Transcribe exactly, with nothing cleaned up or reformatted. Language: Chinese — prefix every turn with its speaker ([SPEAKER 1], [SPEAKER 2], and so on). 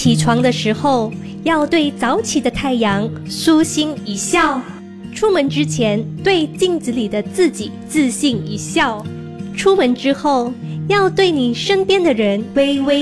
[SPEAKER 1] 起床的时候要对早起的太阳舒心一笑，出门之前对镜子里的自己自信一笑，出门之后要对你身边的人微微